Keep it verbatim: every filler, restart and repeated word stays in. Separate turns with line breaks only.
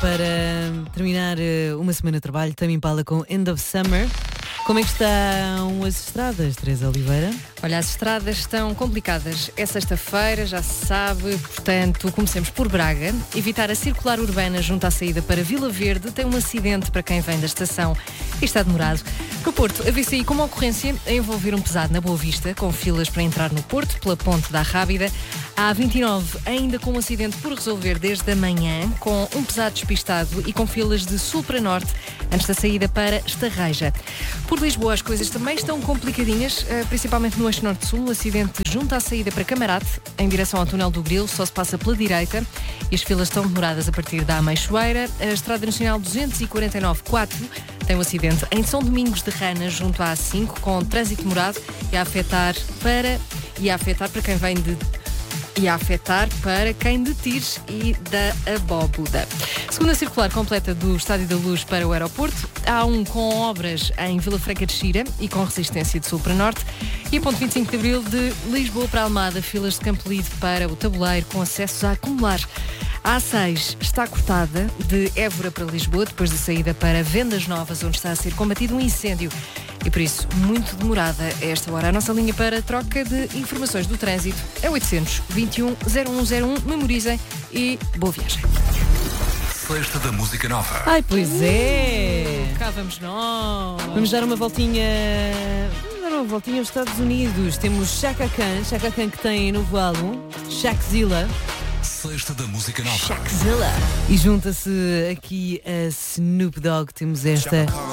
para terminar uma semana de trabalho. Tame Impala com End of Summer. Como é que estão as estradas, Teresa Oliveira?
Olha, as estradas estão complicadas. É sexta-feira, já se sabe, portanto, comecemos por Braga. Evitar a circular urbana junto à saída para Vila Verde. Tem um acidente para quem vem da estação e está demorado. No Porto, a V C I com uma ocorrência a envolver um pesado na Boa Vista, com filas para entrar no Porto, pela ponte da Rábida. A A vinte e nove, ainda com um acidente por resolver desde a manhã, com um pesado despistado e com filas de sul para norte, antes da saída para Estarreja. Por Lisboa, as coisas também estão complicadinhas, principalmente no eixo norte-sul. Um acidente junto à saída para Camarate, em direção ao túnel do Grilo, só se passa pela direita e as filas estão demoradas a partir da Ameixoeira. A Estrada Nacional duzentos e quarenta e nove quatro tem um acidente em São Domingos de Rana, junto à A cinco, com trânsito demorado e a afetar para, e a afetar para quem vem de... e a afetar para quem de Tires e da Abóboda. Segunda circular completa do Estádio da Luz para o aeroporto. Há um com obras em Vila Franca de Xira e com resistência de sul para norte. E a ponte vinte e cinco de Abril de Lisboa para Almada, filas de Campolide para o Tabuleiro com acessos a acumular. A A seis está cortada de Évora para Lisboa, depois da saída para Vendas Novas, onde está a ser combatido um incêndio. E por isso, muito demorada a esta hora. A nossa linha para troca de informações do trânsito é oitocentos, vinte e um, zero um zero um. Memorizem e boa viagem.
Sexta da Música Nova.
Ai, pois é!
Cá vamos nós.
Vamos dar uma voltinha... Vamos dar uma voltinha aos Estados Unidos. Temos Chaka Khan, Chaka Khan que tem novo álbum, Shakzilla.
Sexta da Música Nova.
Shakzilla. E junta-se aqui a Snoop Dogg. Temos esta